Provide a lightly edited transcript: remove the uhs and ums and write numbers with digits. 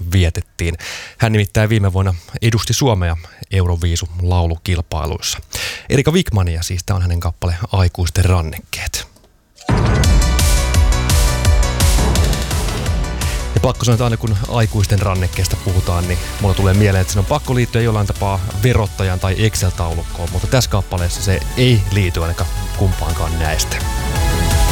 vietettiin. Hän nimittäin viime vuonna edusti Suomea Euroviisu-laulukilpailuissa. Erika Wikmania siis, tämä on hänen kappale Aikuisten rannekkeet. Ja pakko sanoa, että aina kun aikuisten rannekkeesta puhutaan, niin mulla tulee mieleen, että se on pakko liittyä jollain tapaa verottajan tai Excel-taulukkoon, mutta tässä kappaleessa se ei liity ainakaan kumpaankaan näistä.